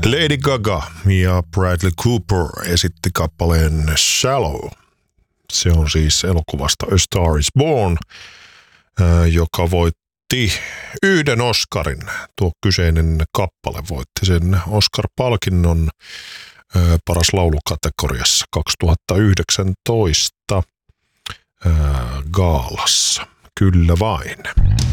Lady Gaga ja Bradley Cooper esitti kappaleen Shallow. Se on siis elokuvasta A Star is Born, joka voitti yhden Oscarin. Tuo kyseinen kappale voitti sen Oscar-palkinnon paras laulukategoriassa 2019 gaalassa. Kyllä vain.